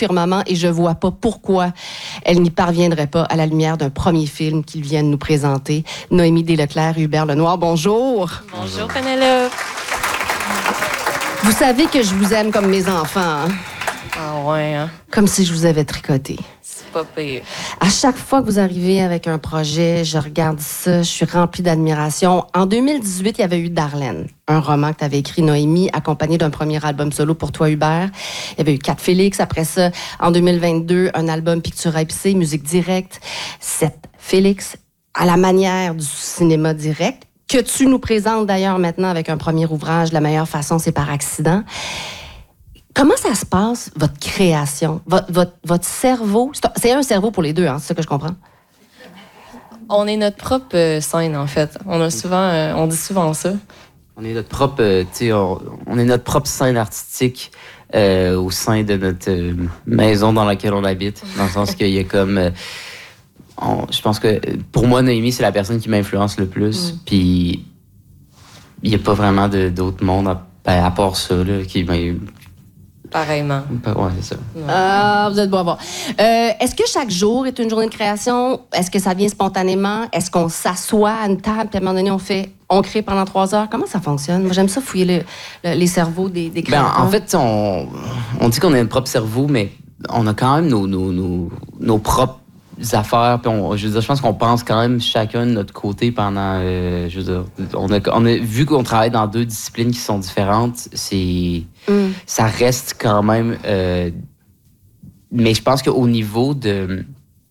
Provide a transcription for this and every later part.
firmament et je vois pas pourquoi elle n'y parviendrait pas à la lumière d'un premier film qu'ils viennent nous présenter. Noémie Desleclerc, Hubert Lenoir, bonjour. Bonjour, Pénélope. Vous savez que je vous aime comme mes enfants, hein? Ah ouais, hein? Comme si je vous avais tricoté. C'est pas pire. À chaque fois que vous arrivez avec un projet, je regarde ça, je suis remplie d'admiration. En 2018, il y avait eu Darlene, un roman que tu avais écrit, Noémie, accompagné d'un premier album solo pour toi, Hubert. Il y avait eu 4 Félix. Après ça, en 2022, un album Picture épicée, musique directe. 7 Félix, à la manière du cinéma direct, que tu nous présentes d'ailleurs maintenant avec un premier ouvrage, La meilleure façon, c'est par accident. Comment ça se passe, votre création? Votre cerveau? C'est un cerveau pour les deux, hein, c'est ça que je comprends? On est notre propre scène, en fait. On dit souvent ça. On est notre propre, on est notre propre scène artistique au sein de notre maison dans laquelle on habite. Dans le sens qu'il y a comme... je pense que pour moi, Noémie, c'est la personne qui m'influence le plus. Puis il n'y a pas vraiment d'autre monde à part ça, là, qui m'a... Pareillement. Ouais, c'est ça. Ah, vous êtes beau à voir. Est-ce que chaque jour est une journée de création? Est-ce que ça vient spontanément? Est-ce qu'on s'assoit à une table puis à un moment donné, on crée pendant 3 heures? Comment ça fonctionne? Moi, j'aime ça fouiller les cerveaux des créateurs. En fait, on dit qu'on a notre propre cerveau, mais on a quand même nos propres affaires. Puis je pense qu'on pense quand même chacun de notre côté pendant... on a vu qu'on travaille dans 2 disciplines qui sont différentes. Ça reste quand même... mais je pense qu'au niveau de...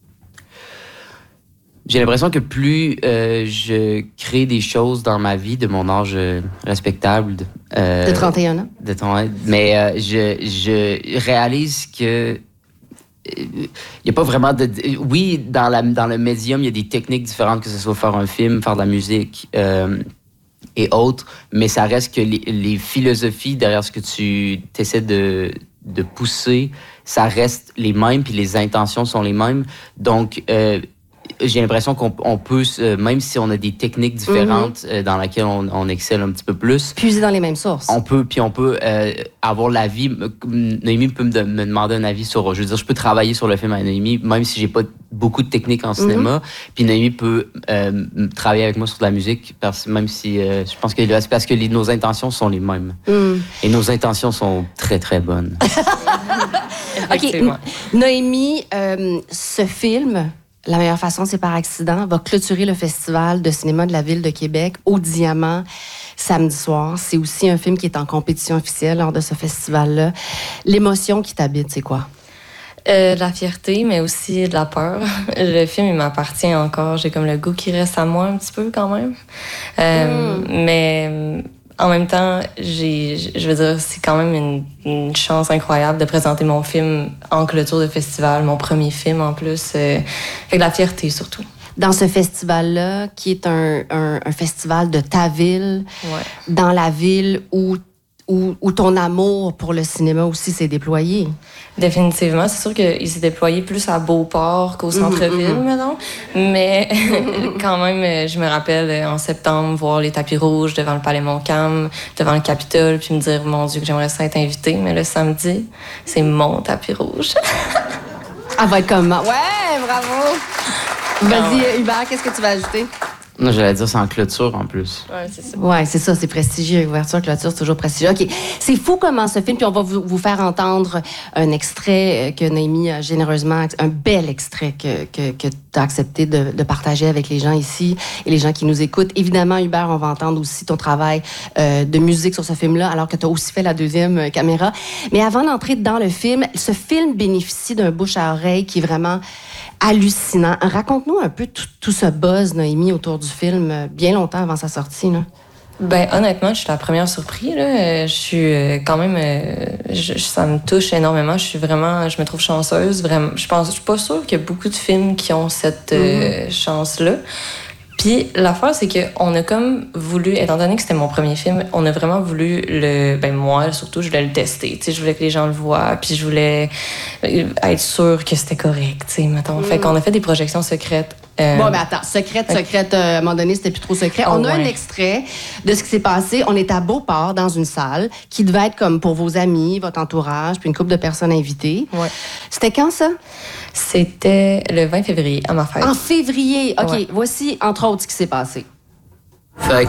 J'ai l'impression que plus je crée des choses dans ma vie de mon âge respectable... de 31 ans? Mais je réalise que il n'y a pas vraiment de... Oui, dans le médium, il y a des techniques différentes, que ce soit faire un film, faire de la musique et autres, mais ça reste que les philosophies derrière ce que tu essaies de pousser, ça reste les mêmes, puis les intentions sont les mêmes. Donc, j'ai l'impression qu'on peut, même si on a des techniques différentes dans lesquelles on excelle un petit peu plus... Puiser dans les mêmes sources. On peut avoir l'avis... Noémie peut me demander un avis sur... Je veux dire, je peux travailler sur le film avec Noémie, même si j'ai pas beaucoup de techniques en cinéma. Puis Noémie peut travailler avec moi sur de la musique, même si je pense que c'est parce que nos intentions sont les mêmes. Et nos intentions sont très, très bonnes. OK. Noémie, ce film... La meilleure façon, c'est par accident, va clôturer le festival de cinéma de la Ville de Québec au Diamant samedi soir. C'est aussi un film qui est en compétition officielle lors de ce festival-là. L'émotion qui t'habite, c'est quoi? De la fierté, mais aussi de la peur. Le film, il m'appartient encore. J'ai comme le goût qui reste à moi un petit peu quand même. Mais... En même temps, je veux dire, c'est quand même une chance incroyable de présenter mon film en clôture de festival, mon premier film en plus. Fait de la fierté surtout. Dans ce festival-là, qui est un festival de ta ville, dans la ville où ton amour pour le cinéma aussi s'est déployé. Définitivement. C'est sûr qu'il s'est déployé plus à Beauport qu'au centre-ville, mettons. Mais quand même, je me rappelle en septembre voir les tapis rouges devant le Palais Montcalm, devant le Capitole, puis me dire, mon Dieu, que j'aimerais ça être invitée. Mais le samedi, c'est mon tapis rouge. Ah, va être comment? Ouais, bravo! Vas-y, Hubert, qu'est-ce que tu vas ajouter? Non, j'allais dire, c'est en clôture, en plus. Ouais, c'est ça. Ouais, c'est ça, c'est prestigieux. Ouverture, clôture, c'est toujours prestigieux. OK. C'est fou comment ce film, puis on va vous faire entendre un extrait que Noémie a généreusement, un bel extrait que tu as accepté de partager avec les gens ici et les gens qui nous écoutent. Évidemment, Hubert, on va entendre aussi ton travail de musique sur ce film-là, alors que tu as aussi fait la deuxième caméra. Mais avant d'entrer dans le film, ce film bénéficie d'un bouche à oreille qui est vraiment hallucinant. Raconte-nous un peu tout ce buzz, Noémie, autour du film, bien longtemps avant sa sortie, là. Ben, honnêtement, je suis la première surprise, là. Je suis quand même... ça me touche énormément. Je me trouve chanceuse. Vraiment. Je suis pas sûre qu'il y a beaucoup de films qui ont cette chance-là. Puis l'affaire, c'est qu'on a comme voulu, étant donné que c'était mon premier film, on a vraiment voulu moi, surtout, je voulais le tester. Tu sais, je voulais que les gens le voient, puis je voulais être sûre que c'était correct, tu sais, mettons. Fait qu'on a fait des projections secrètes Bon, mais attends, secrète, à un moment donné, c'était plus trop secret. On a un extrait de ce qui s'est passé. On est à Beauport, dans une salle, qui devait être comme pour vos amis, votre entourage, puis une couple de personnes invitées. Ouais. C'était quand, ça? C'était le 20 février, à ma fête. En février. OK, Ouais. voici, entre autres, ce qui s'est passé. Fait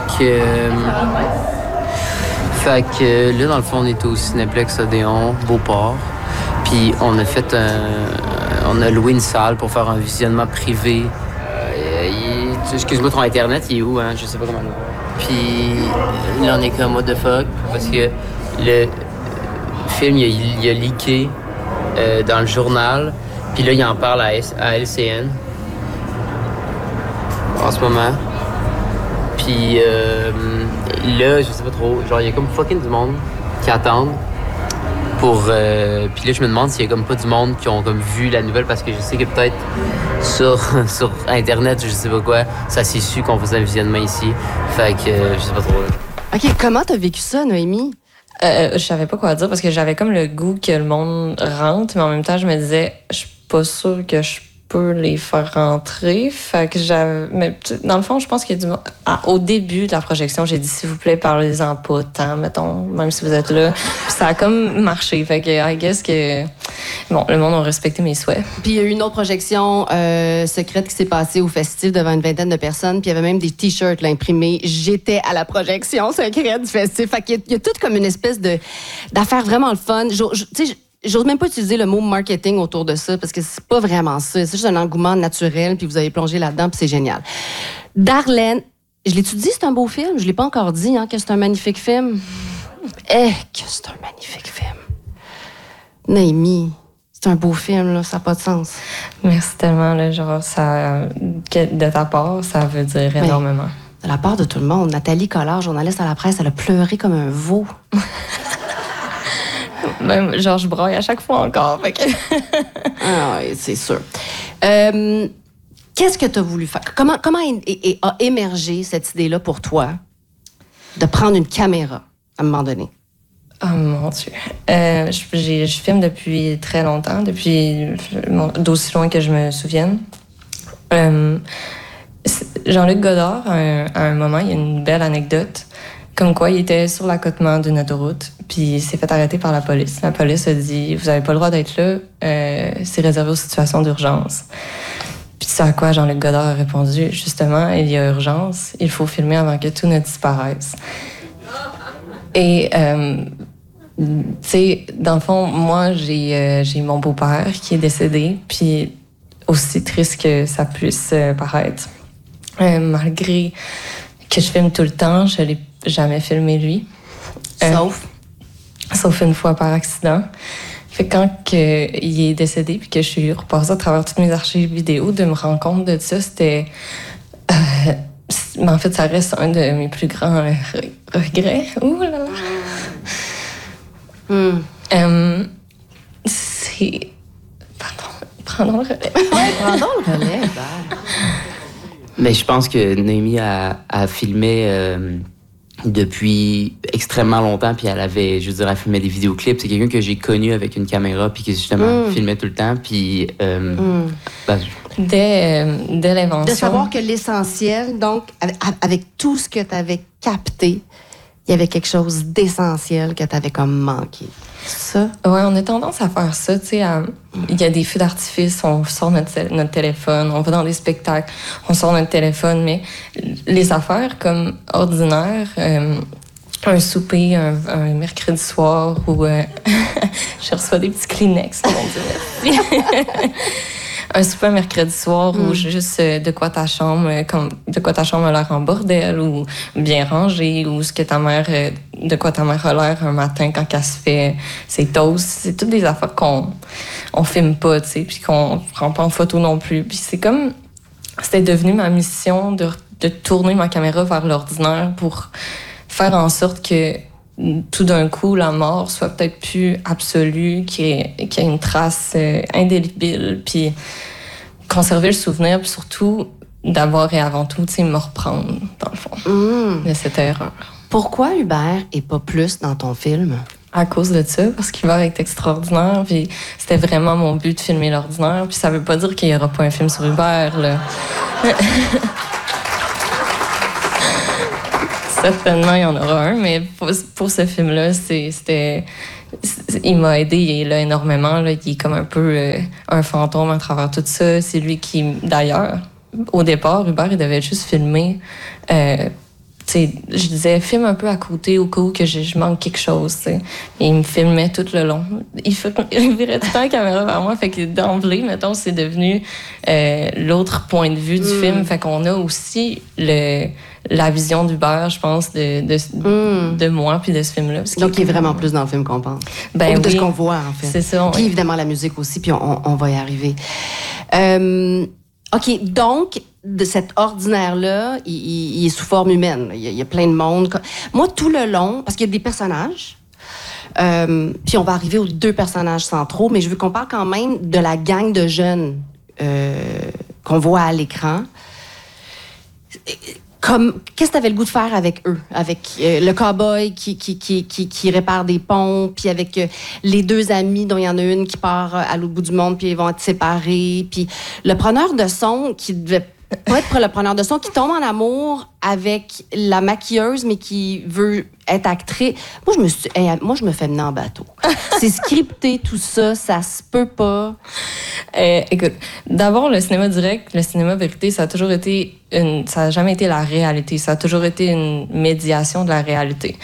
que là, dans le fond, on était au Cinéplex Odéon, Beauport. Puis on a loué une salle pour faire un visionnement privé. Excuse-moi, ton Internet, il est où, hein? Je sais pas comment le voir. Puis là, on est comme, what the fuck? Parce que le film, il a leaké dans le journal. Puis là, il en parle à LCN en ce moment. Puis là, je sais pas trop, genre, il y a comme fucking du monde qui attendent pour... puis là, je me demande s'il y a comme pas du monde qui ont comme vu la nouvelle, parce que je sais que peut-être sur Internet, je sais pas quoi, ça s'est su qu'on faisait un visionnement ici. Fait que je sais pas trop. OK, comment t'as vécu ça, Noémie? Je savais pas quoi dire parce que j'avais comme le goût que le monde rentre, mais en même temps, je me disais, je suis pas sûre que je peux les faire rentrer. Fait que mais dans le fond, je pense qu'il y a du monde. Au début de la projection, j'ai dit, s'il vous plaît, parlez-en pas tant, mettons, même si vous êtes là. Puis ça a comme marché. Fait que, I guess que, bon, le monde a respecté mes souhaits. Puis il y a eu une autre projection secrète qui s'est passée au festival devant une vingtaine de personnes. Puis il y avait même des t-shirts là, imprimés. J'étais à la projection secrète du festival. Fait qu'il y a toute comme une espèce d'affaire vraiment le fun. Tu sais, j'ose même pas utiliser le mot marketing autour de ça parce que c'est pas vraiment ça. C'est juste un engouement naturel, puis vous avez plongé là-dedans, puis c'est génial. Darlene, je l'ai-tu dit, c'est un beau film? Je l'ai pas encore dit, hein, que c'est un magnifique film. Que c'est un magnifique film. Noémie, c'est un beau film, là, ça n'a pas de sens. Merci tellement, là, genre, ça, de ta part, ça veut dire énormément. De la part de tout le monde. Nathalie Collard, journaliste à la presse, elle a pleuré comme un veau. Même, genre, je braille à chaque fois encore. Fait que... Ah oui, c'est sûr. Qu'est-ce que tu as voulu faire? Comment a émergé cette idée-là pour toi de prendre une caméra à un moment donné? Oh mon Dieu. Je filme depuis très longtemps, d'aussi loin que je me souvienne. Jean-Luc Godard, à un moment, il y a une belle anecdote. Comme quoi, il était sur l'accotement d'une autoroute, puis il s'est fait arrêter par la police. La police a dit « Vous n'avez pas le droit d'être là, c'est réservé aux situations d'urgence. » Puis c'est à quoi Jean-Luc Godard a répondu « Justement, il y a urgence, il faut filmer avant que tout ne disparaisse. » Et, tu sais, dans le fond, moi, j'ai mon beau-père qui est décédé, puis aussi triste que ça puisse paraître, malgré que je filme tout le temps, je l'ai jamais filmé lui. Sauf une fois par accident. Fait que quand il est décédé puis que je suis repassée à travers toutes mes archives vidéo, de me rendre compte de ça, c'était... mais en fait, ça reste un de mes plus grands regrets. Ouh là là. C'est... Pardon, le relais. Pardon le relais, Mais je pense que Noémie a filmé depuis extrêmement longtemps, puis elle filmait des vidéoclips. C'est quelqu'un que j'ai connu avec une caméra, puis qui justement filmait tout le temps, puis... Dès l'invention. De savoir que l'essentiel, donc, avec tout ce que tu avais capté, il y avait quelque chose d'essentiel que tu avais comme manqué. Ça? Ouais, on a tendance à faire ça, tu sais. Il y a des feux d'artifice, on sort notre téléphone, on va dans des spectacles, on sort notre téléphone, mais les affaires comme ordinaire, un souper, un mercredi soir où je reçois des petits Kleenex, mon Dieu, merci. Un souper un mercredi soir où juste de quoi ta chambre a l'air en bordel ou bien rangée, ou de quoi ta mère a l'air un matin quand elle se fait ses toasts. C'est toutes des affaires qu'on filme pas, tu sais, puis qu'on prend pas en photo non plus. Puis c'était devenu ma mission de tourner ma caméra vers l'ordinaire pour faire en sorte que tout d'un coup, la mort soit peut-être plus absolue, qu'il y ait une trace indélébile, puis conserver le souvenir, puis surtout d'abord et avant tout, tu sais, me reprendre, dans le fond, de cette erreur. Pourquoi Hubert et pas plus dans ton film? À cause de ça, parce qu'Hubert est extraordinaire, puis c'était vraiment mon but de filmer l'ordinaire, puis ça veut pas dire qu'il y aura pas un film sur Hubert, là. Certainement, il y en aura un, mais pour ce film-là, il m'a aidé, il est là énormément. Là. Il est comme un peu un fantôme à travers tout ça. C'est lui qui, d'ailleurs, au départ, Hubert, il devait juste filmer. Je disais, filme un peu à côté au cas où que je manque quelque chose. T'sais. Et il me filmait tout le long. Il virait tout le temps la caméra vers moi. Fait que d'emblée, mettons, c'est devenu l'autre point de vue du film. Fait qu'on a aussi la vision d'Hubert, je pense, de moi puis de ce film-là. Donc, il est vraiment plus dans le film qu'on pense. Ben, de ce qu'on voit, en fait. C'est ça. Puis évidemment, la musique aussi, puis on va y arriver. OK, donc, de cet ordinaire-là, il est sous forme humaine. Il y a plein de monde. Moi, tout le long, parce qu'il y a des personnages, puis on va arriver aux 2 personnages centraux, mais je veux qu'on parle quand même de la gang de jeunes qu'on voit à l'écran. Qu'est-ce que tu avais le goût de faire avec eux? Avec le cow-boy qui répare des ponts, puis avec les 2 amis dont il y en a une qui part à l'autre bout du monde, puis ils vont être séparés. Puis le preneur de son qui devait pas être le preneur de son, qui tombe en amour avec la maquilleuse, mais qui veut être actrice. Moi, je me fais mener en bateau. C'est scripté, tout ça, ça se peut pas. Écoute, d'abord, le cinéma direct, le cinéma vérité, ça a jamais été la réalité. Ça a toujours été une médiation de la réalité.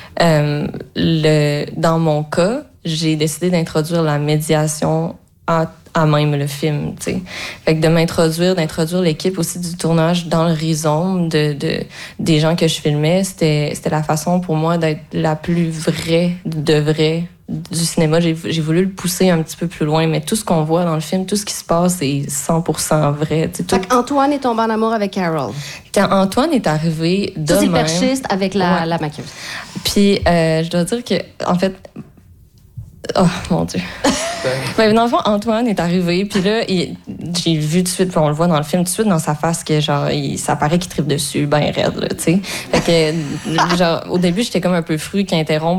Dans mon cas, j'ai décidé d'introduire la médiation à même le film, tu sais. Fait que d'introduire l'équipe aussi du tournage dans le rhizome des gens que je filmais, c'était la façon pour moi d'être la plus vraie du cinéma. J'ai voulu le pousser un petit peu plus loin, mais tout ce qu'on voit dans le film, tout ce qui se passe, c'est 100% vrai. Fait qu'Antoine est tombé en amour avec Carol. Antoine est arrivé de même. C'est le perchiste avec la maquilleuse. Puis, je dois dire que, en fait... Oh, mon Dieu. Ben, dans le fond, Antoine est arrivé, puis là, j'ai vu tout de suite, puis on le voit dans le film, tout de suite dans sa face, que genre, ça paraît qu'il tripe dessus, ben raide, là, tu sais. Fait que, genre, au début, j'étais comme un peu fru qu'il interrompt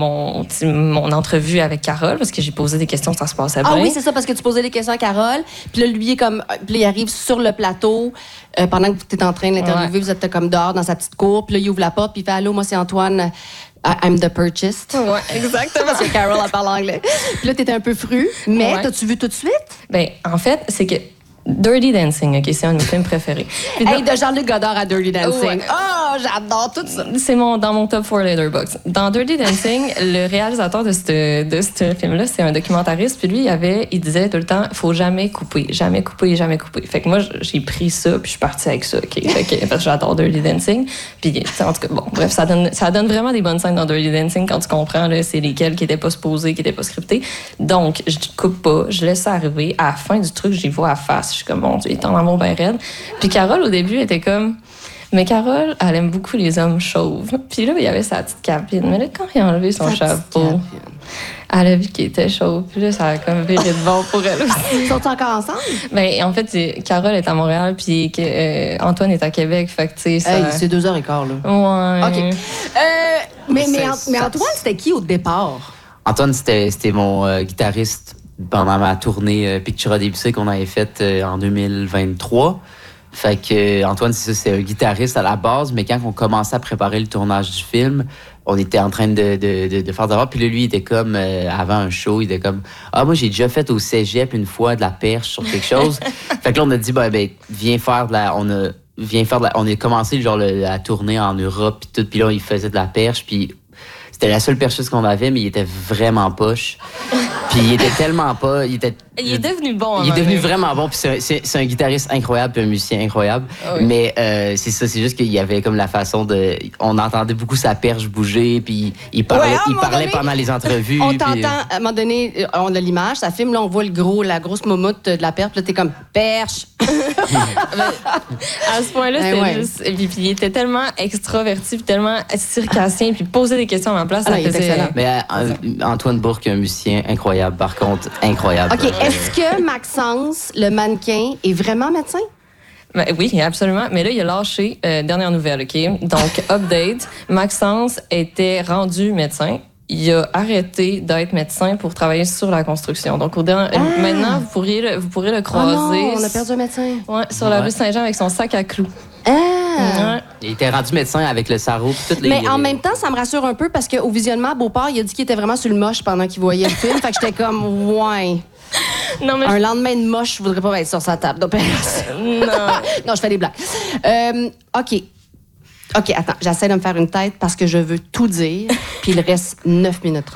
mon entrevue avec Carole, parce que j'ai posé des questions, ça se passait bien. Ah oui, c'est ça, parce que tu posais des questions à Carole, puis là, lui, puis là, il arrive sur le plateau, pendant que tu es en train de l'interviewer, vous êtes comme dehors dans sa petite cour, puis là, il ouvre la porte, puis il fait « Allô, moi, c'est Antoine. I'm the purchased. » Ouais, exactement. Parce que Carol, elle parle anglais. Puis là, t'étais un peu fru, mais t'as-tu vu tout de suite? Ben, en fait, c'est que Dirty Dancing, OK, c'est un de mes films préférés. Hey, de Jean-Luc Godard à Dirty Dancing. Oh, j'adore tout ça. C'est dans mon top 4 Letterboxd. Dans Dirty Dancing, le réalisateur de ce film-là, c'est un documentariste. Puis lui, il disait tout le temps, faut jamais couper, jamais couper, jamais couper. Fait que moi, j'ai pris ça, puis je suis partie avec ça, OK? Fait que j'adore Dirty Dancing. Puis, en tout cas, bon, bref, ça donne vraiment des bonnes scènes dans Dirty Dancing quand tu comprends, là, c'est lesquelles qui étaient pas supposées, qui étaient pas scriptées. Donc, je coupe pas, je laisse ça arriver. À la fin du truc, j'y vois à face. Je suis comme, mon Dieu, il est en amour bien raide. Puis Carole, au début, était comme... Mais Carole, elle aime beaucoup les hommes chauves. Puis là, il y avait sa petite capine. Mais là, quand il a enlevé son chapeau, elle a vu qu'il était chauve. Puis là, ça a comme viré de bord pour elle aussi. Ils sont encore ensemble? Ben, en fait, Carole est à Montréal, puis Antoine est à Québec. Fait que, tu sais, ça... Hey, c'est 2h15, là. Ouais. OK. Mais Antoine, c'était qui au départ? Antoine, c'était mon guitariste pendant ma tournée Pictura Debussy qu'on avait faite en 2023. Fait que Antoine, c'est un guitariste à la base, mais quand on commençait à préparer le tournage du film, on était en train de faire d'abord. Puis là, lui, il était comme, avant un show, il était comme, moi, j'ai déjà fait au cégep une fois de la perche sur quelque chose. Fait que là, on a dit, viens faire de la... On a commencé genre la tournée en Europe, puis tout. Puis là, il faisait de la perche, puis c'était la seule percheuse qu'on avait, mais il était vraiment poche. Puis il était tellement pas... Il est devenu bon. Il est devenu vraiment bon. Puis c'est un guitariste incroyable, puis un musicien incroyable. Oui. Mais c'est ça, c'est juste qu'il y avait comme la façon de... On entendait beaucoup sa perche bouger, puis il parlait pendant les entrevues. On t'entend, à un moment donné, on a l'image, ça filme, là, on voit la grosse moumoute de la perche, puis là, t'es comme, perche! À ce point-là, c'était juste... Et puis il était tellement extraverti, puis tellement circassien, puis posait des questions à ma place. Il était excellent. Mais Antoine Bourque, un musicien incroyable, par contre, incroyable. OK, est-ce que Maxence, le mannequin, est vraiment médecin? Ben, oui, absolument. Mais là, il a lâché, dernière nouvelle, OK? Donc, update, Maxence était rendu médecin. il a arrêté d'être médecin pour travailler sur la construction. Donc, maintenant, vous pourrez le croiser. Oh non, on a perdu un médecin. Ouais, sur la rue Saint-Jean avec son sac à clous. Ah! Il était rendu médecin avec le sarreau. Mais en même temps, ça me rassure un peu parce qu'au visionnement à Beauport, il a dit qu'il était vraiment sur le moche pendant qu'il voyait le film. Fait que j'étais comme, ouais. Non, mais un lendemain de moche, je voudrais pas être sur sa table d'opération. Non, je fais des blagues. OK, attends, j'essaie de me faire une tête parce que je veux tout dire. Puis il reste 9 minutes 30.